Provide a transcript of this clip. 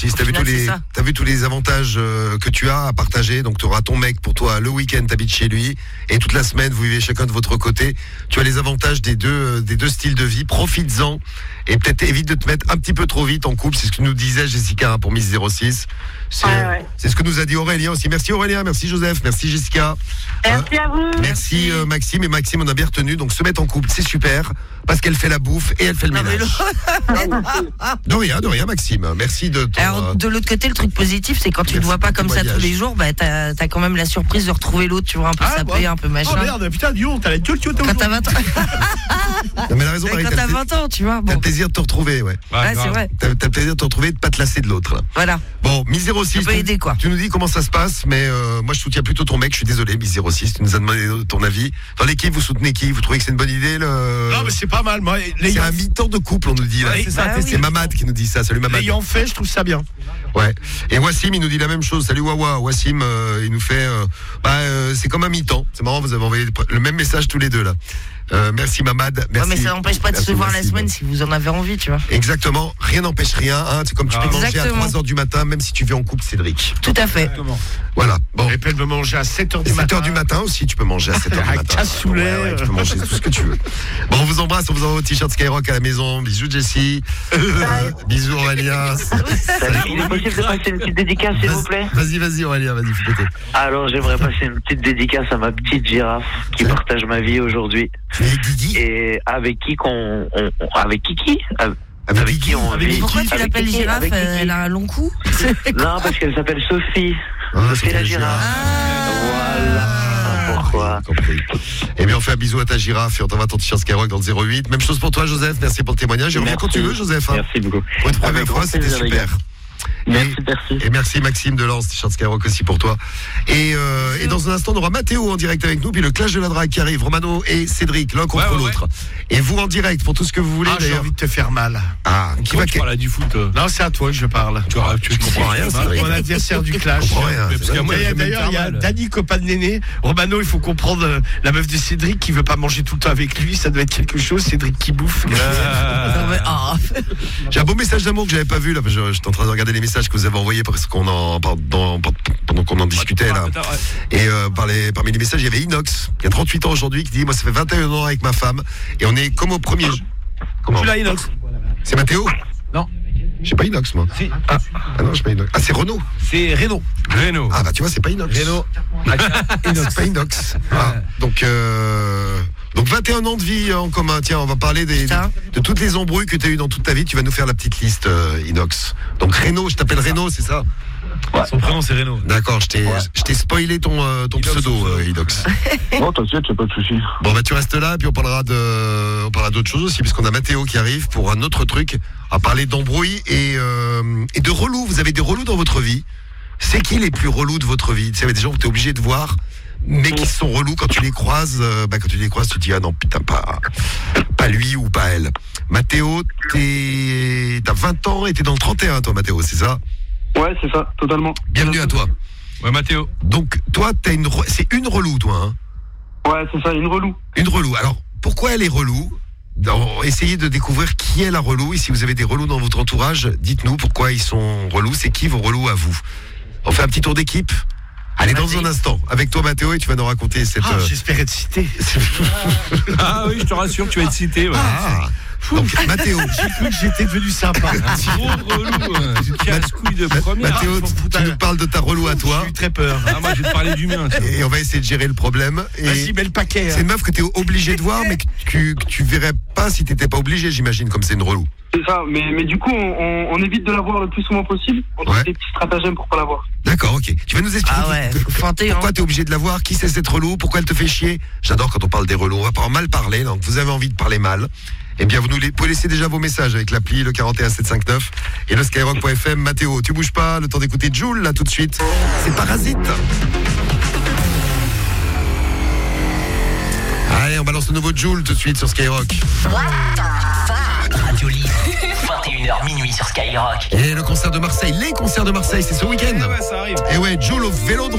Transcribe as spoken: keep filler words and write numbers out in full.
Si t'as vu tous les, t'as vu tous les avantages euh, que tu as à partager. Donc tu auras ton mec pour toi le week-end, t'habites chez lui, et toute la semaine vous vivez chacun de votre côté. Tu as les avantages des deux, euh, des deux styles de vie. Profites-en et peut-être évite de te mettre un petit peu trop vite en couple. C'est ce que nous disait Jessica hein, pour Miss zéro six. C'est, ouais, ouais. c'est ce que nous a dit Aurélien aussi. Merci Aurélien, merci Joseph, merci Jessica. Merci hein, à vous. Merci euh, Maxime et Maxime on a bien retenu. Donc se mettre en couple c'est super parce qu'elle fait la bouffe et elle fait le non, ménage. De rien, de rien Maxime. Merci de ton, Alors de l'autre côté le truc positif c'est quand tu ne vois pas comme ça tous les jours, bah t'as, t'as quand même la surprise de retrouver l'autre, tu vois, un peu ah, sapé, ouais. un peu machin. Oh merde, putain, dis donc, t'as la gueule, tu vois, quand t'as vingt ans. Non, mais la raison, Marie, quand t'as vingt ans, tu vois. Bon. T'as le plaisir de te retrouver, ouais. Ouais, ouais c'est vrai. T'as, t'as le plaisir de te retrouver et de pas te lasser de l'autre, là. Voilà. Bon, Miss zéro six. Ça peut aider, quoi. Tu nous dis comment ça se passe, mais euh, moi je soutiens plutôt ton mec, je suis désolé, Miss zéro six, tu nous as demandé ton avis. Dans l'équipe, vous soutenez qui? Vous trouvez que c'est une bonne idée, le... Non, mais c'est pas mal, moi. C'est un mi-temps de couple, on nous dit, là. Ouais, c'est ça, ça, oui. c'est Mamad qui nous dit ça. Salut Mamad. L'ayant fait, je trouve ça bien. Ouais. Et Wassim, il nous dit la même chose. Salut Wawa. Wassim, euh, il nous fait, euh, bah, euh, c'est comme un mi-temps. C'est marrant, vous avez envoyé le même message tous les deux, là. Euh, merci Mamad. Merci. Ouais, mais ça n'empêche pas de se voir Wassim. la semaine si vous en avez envie, tu vois. Exactement. Rien n'empêche rien, hein. C'est comme tu Ah, peux manger exactement. à trois heures du matin, même si tu vis en couple, Cédric. Tout à fait. Exactement. Voilà. Bon. Et puis elle veut manger à sept heures du matin. sept heures du matin aussi, tu peux manger à sept heures du Un matin. cassoulet. Ouais, ouais, tu peux manger tout ce que tu veux. Bon, on vous embrasse, on vous envoie au t-shirt Skyrock à la maison. Bisous Jessie. Euh, bisous Aurélien. Il est possible de passer une petite dédicace, s'il vous plaît? Vas-y, vas-y Aurélien, vas-y, fais péter. Alors, j'aimerais passer une petite dédicace à ma petite girafe qui Ouais. partage ma vie aujourd'hui. Tu es Guigui? Et avec qui qu'on... on- on- avec Kiki avec, Avec avec Guigui, qui on avec vit. Pourquoi tu Avec l'appelles Kiki, girafe? avec Kiki. Elle a un long cou. Non, parce qu'elle s'appelle Sophie. Ah, Sophie c'est la la girafe. Voilà. Pourquoi? Compris. Eh bien, on fait un bisou à ta girafe et on t'envoie ton t-shirt Skyrock dans le zéro huit. Même chose pour toi, Joseph. Merci pour le témoignage. Et reviens quand tu veux, Joseph. Hein. Merci beaucoup. Pour une première Avec fois, grand c'était plaisir, les super. gars. Merci, merci. Et merci Maxime de Lens, t-shirt Skyrock aussi pour toi. Et, euh, et dans un instant, on aura Mathéo en direct avec nous, puis le clash de la drague qui arrive, Romano et Cédric, l'un contre Ouais, ouais, l'autre. Et vous en direct pour tout ce que vous voulez Ah, j'ai d'ailleurs. envie de te faire mal. Ah, qui va tu parles du foot euh, Non, c'est à toi que je parle. tu, tu, tu comprends rien, c'est ça. vrai. Mon adversaire du clash. Je comprends rien. Mais parce c'est qu'à vrai. moi, Et je vais d'ailleurs, il y a me faire mal. Dani, copain de Néné. Romano, il faut comprendre euh, la meuf de Cédric qui veut pas manger tout le temps avec lui. Ça doit être quelque chose. Cédric qui bouffe. Non, mais- ah. J'ai un beau message d'amour que j'avais pas vu là, parce que je- j'étais en train de regarder les messages que vous avez envoyés parce qu'on en pendant, pendant qu'on en discutait là. Et euh, par les, parmi les messages, il y avait Inox, qui a trente-huit ans aujourd'hui, qui dit moi ça fait vingt et un ans avec ma femme et on est comme au premier. Comment? Tu l'as, Inox? C'est Mathéo? Non. J'ai pas Inox moi. Si. Ah, ah non, j'ai pas Inox. Ah c'est Renault. C'est Renault. Renault. Ah bah tu vois c'est pas Inox. Renault. C'est pas Inox. Ah, donc euh, donc vingt et un ans de vie en commun. Tiens, on va parler des, Putain. de, de toutes les embrouilles que tu as eues dans toute ta vie. Tu vas nous faire la petite liste euh, Inox. Donc Renault, je t'appelle Renault, c'est ça? Son prénom, c'est Renault. D'accord, je t'ai je t'ai spoilé ton euh, ton Inox, pseudo son pseudo. euh, Inox. Non, t'inquiète, y'a pas de soucis. Bon bah tu restes là puis on parlera de on parlera d'autres choses aussi puisqu'on a Mathéo qui arrive pour un autre truc à parler d'embrouilles et euh, et de relous. Vous avez des relous dans votre vie? C'est qui les plus relous de votre vie? Tu sais, il y a des gens que t'es obligé de voir mais qui sont relous quand tu les croises. Euh, bah quand tu les croises, tu te dis ah non putain pas pas lui ou pas elle. Mathéo, t'es t'as vingt ans et t'es dans le trente et un toi Mathéo, c'est ça? Ouais, c'est ça, totalement. Bienvenue à toi. Ouais, Mathéo. Donc toi t'as une re- c'est une relou toi hein? Ouais, c'est ça, une relou. Une relou. Alors, pourquoi elle est relou? Dans- Essayez de découvrir qui est la relou. Et si vous avez des relous dans votre entourage, dites-nous pourquoi ils sont relous. C'est qui vos relous à vous? On fait un petit tour d'équipe? Allez, dans un instant, avec toi Mathéo, et tu vas nous raconter cette... Ah, euh, j'espérais te citer. Ah oui, je te rassure, tu vas être cité. Ouais. Ah, donc Mathéo, J'ai cru que j'étais devenu sympa. Gros relou, euh, casse-couille de première. Mathéo, tu, tu nous parles de ta relou à toi. J'ai eu très peur. Ah, moi, je vais te parler du mien. tiens. Et on va essayer de gérer le problème. Et Vas-y, mets le paquet. c'est une meuf que t'es obligé de voir, mais que tu, que tu verrais pas si t'étais pas obligé, j'imagine, comme c'est une relou. C'est ça, mais, mais du coup, on, on, on évite de la voir le plus souvent possible. On trouve Ouais. des petits stratagèmes pour pas la voir. D'accord, ok. Tu vas nous expliquer Ah ouais, faut feinter, hein. pourquoi t'es obligé de la voir, qui c'est cette relou, pourquoi elle te fait chier. J'adore quand on parle des relous, on va pas en mal parler, donc vous avez envie de parler mal. Eh bien, vous nous les, pouvez laisser déjà vos messages avec l'appli, le quarante et un sept cent cinquante-neuf et le skyrock point f m. Mathéo, tu bouges pas, le temps d'écouter Joule, là, tout de suite. C'est Parasite. Allez, on balance le nouveau Joule tout de suite sur Skyrock. Radio Libre, vingt et une heures minuit sur Skyrock. Et le concert de Marseille, les concerts de Marseille, c'est ce week-end. Ouais, ça arrive. Et ouais, Joule au Vélodrome.